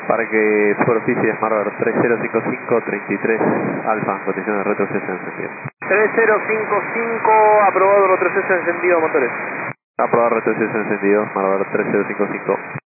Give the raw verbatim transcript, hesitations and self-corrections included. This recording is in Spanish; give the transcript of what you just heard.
Parque superficie Smart tres cero cinco cinco treinta y tres Alfa, condición de retroceso encendido. tres cero cinco cinco, aprobado retroceso encendido motores. Aprobado retroceso encendido, Smart tres cero cinco cinco.